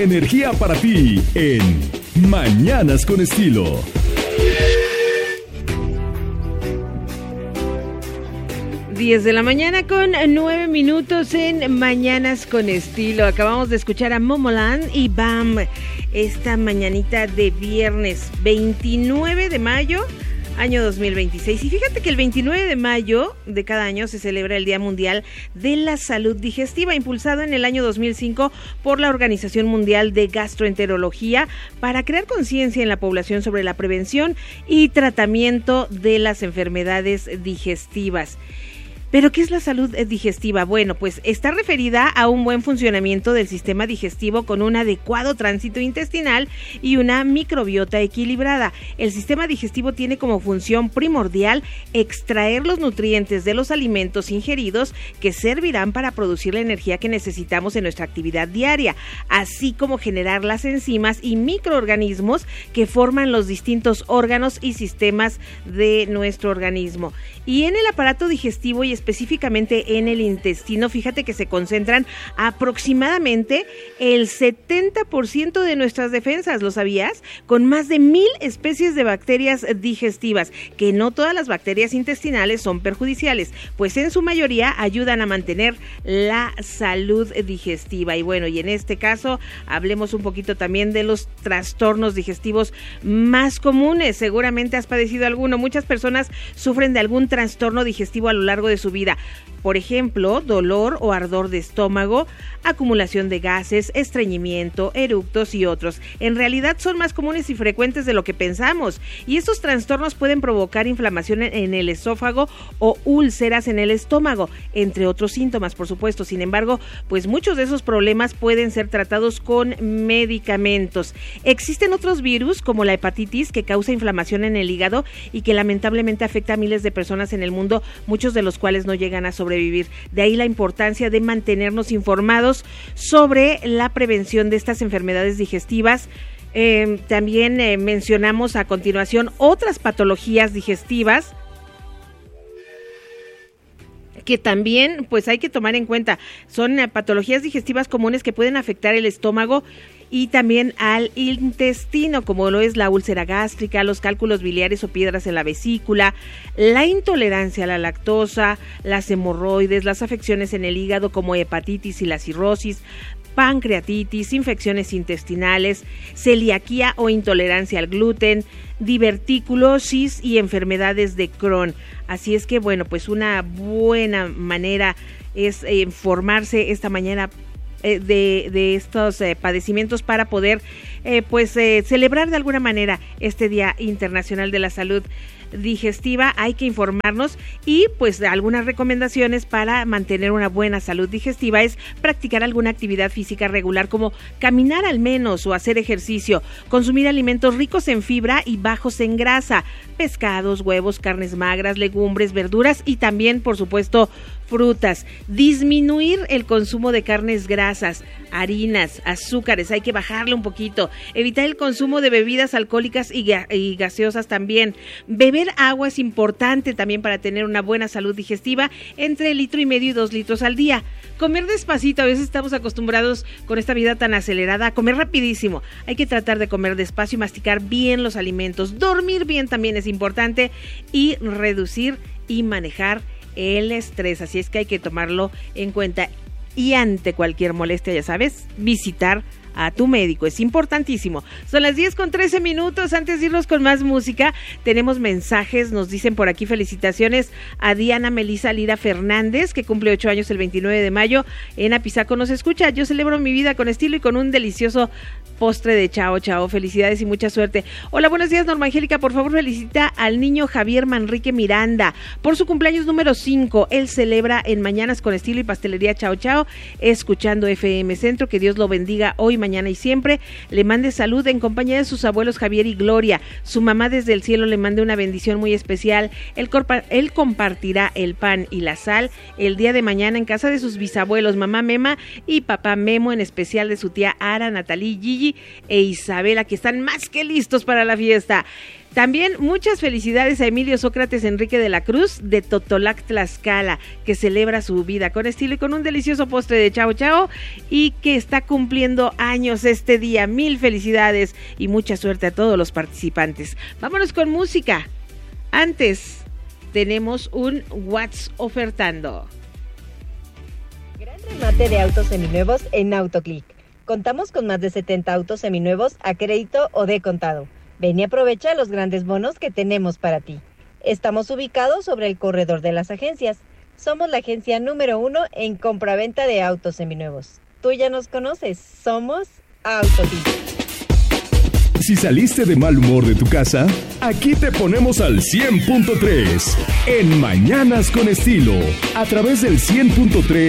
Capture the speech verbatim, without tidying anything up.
Energía para ti en Mañanas con Estilo. diez de la mañana con nueve minutos en Mañanas con Estilo. Acabamos de escuchar a Momoland y Bam esta mañanita de viernes veintinueve de mayo, año dos mil veintiséis. Y fíjate que el veintinueve de mayo de cada año se celebra el Día Mundial de la Salud Digestiva, impulsado en el año dos mil cinco por la Organización Mundial de Gastroenterología para crear conciencia en la población sobre la prevención y tratamiento de las enfermedades digestivas. ¿Pero qué es la salud digestiva? Bueno, pues está referida a un buen funcionamiento del sistema digestivo con un adecuado tránsito intestinal y una microbiota equilibrada. El sistema digestivo tiene como función primordial extraer los nutrientes de los alimentos ingeridos que servirán para producir la energía que necesitamos en nuestra actividad diaria, así como generar las enzimas y microorganismos que forman los distintos órganos y sistemas de nuestro organismo. Y en el aparato digestivo y específicamente en el intestino, fíjate que se concentran aproximadamente el setenta por ciento de nuestras defensas, ¿lo sabías? Con más de mil especies de bacterias digestivas, que no todas las bacterias intestinales son perjudiciales, pues en su mayoría ayudan a mantener la salud digestiva. Y bueno, y en este caso hablemos un poquito también de los trastornos digestivos más comunes. Seguramente has padecido alguno. Muchas personas sufren de algún trastorno digestivo a lo largo de su vida. Por ejemplo, dolor o ardor de estómago, acumulación de gases, estreñimiento, eructos y otros. En realidad son más comunes y frecuentes de lo que pensamos, y estos trastornos pueden provocar inflamación en el esófago o úlceras en el estómago, entre otros síntomas, por supuesto. Sin embargo, pues muchos de esos problemas pueden ser tratados con medicamentos. Existen otros virus, como la hepatitis, que causa inflamación en el hígado y que lamentablemente afecta a miles de personas en el mundo, muchos de los cuales no llegan a sobrevivir. De ahí la importancia de mantenernos informados sobre la prevención de estas enfermedades digestivas. Eh, también eh, mencionamos a continuación otras patologías digestivas que también pues hay que tomar en cuenta. Son eh, patologías digestivas comunes que pueden afectar el estómago y también al intestino, como lo es la úlcera gástrica, los cálculos biliares o piedras en la vesícula, la intolerancia a la lactosa, las hemorroides, las afecciones en el hígado como hepatitis y la cirrosis, pancreatitis, infecciones intestinales, celiaquía o intolerancia al gluten, diverticulosis y enfermedades de Crohn. Así es que bueno, pues una buena manera es eh, informarse esta mañana eh, de, de estos eh, padecimientos para poder eh, pues eh, celebrar de alguna manera este Día Internacional de la Salud Digestiva. Hay que informarnos y pues algunas recomendaciones para mantener una buena salud digestiva es practicar alguna actividad física regular, como caminar al menos o hacer ejercicio, consumir alimentos ricos en fibra y bajos en grasa, pescados, huevos, carnes magras, legumbres, verduras y también, por supuesto, frutas. Disminuir el consumo de carnes grasas, harinas, azúcares, hay que bajarle un poquito. Evitar el consumo de bebidas alcohólicas y, ga- y gaseosas también. Beber agua es importante también para tener una buena salud digestiva, entre litro y medio y dos litros al día. Comer despacito, a veces estamos acostumbrados con esta vida tan acelerada a comer rapidísimo. Hay que tratar de comer despacio y masticar bien los alimentos. Dormir bien también es importante y reducir y manejar el estrés, así es que hay que tomarlo en cuenta. Y ante cualquier molestia, ya sabes, visitar a tu médico, es importantísimo. Son las diez con trece minutos. Antes de irnos con más música, tenemos mensajes. Nos dicen por aquí felicitaciones a Diana Melisa Lira Fernández, que cumple ocho años el veintinueve de mayo. En Apizaco nos escucha. Yo celebro mi vida con estilo y con un delicioso postre de chao chao. Felicidades y mucha suerte. Hola, buenos días, Norma Angélica. Por favor, felicita al niño Javier Manrique Miranda por su cumpleaños número cinco. Él celebra en Mañanas con Estilo y Pastelería Chao Chao, escuchando F M Centro. Que Dios lo bendiga hoy, mañana y siempre. Le mande salud en compañía de sus abuelos Javier y Gloria. Su mamá desde el cielo le mande una bendición muy especial. Él, corpa- él compartirá el pan y la sal el día de mañana en casa de sus bisabuelos, mamá Mema y papá Memo, en especial de su tía Ara, Natalí, Gigi e Isabela, que están más que listos para la fiesta. También muchas felicidades a Emilio Sócrates Enrique de la Cruz de Totolac, Tlaxcala, que celebra su vida con estilo y con un delicioso postre de chao chao y que está cumpliendo años este día. Mil felicidades y mucha suerte a todos los participantes. Vámonos con música. Antes tenemos un What's Ofertando. Gran remate de autos seminuevos en AutoClick. Contamos con más de setenta autos seminuevos a crédito o de contado. Ven y aprovecha los grandes bonos que tenemos para ti. Estamos ubicados sobre el corredor de las agencias. Somos la agencia número uno en compraventa de autos seminuevos. Tú ya nos conoces, somos AutoClick. Si saliste de mal humor de tu casa, aquí te ponemos al cien punto tres en Mañanas con Estilo, a través del cien punto tres